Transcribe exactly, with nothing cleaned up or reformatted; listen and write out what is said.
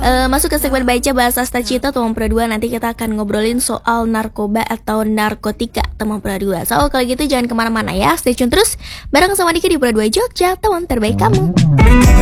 uh, masuk ke segmen baca bahasa Stacito teman pro dua. Nanti kita akan ngobrolin soal narkoba atau narkotika teman pro dua. So kalau gitu jangan kemana-mana ya, stay tune terus bareng sama Diki di Pro dua Jogja, teman terbaik kamu.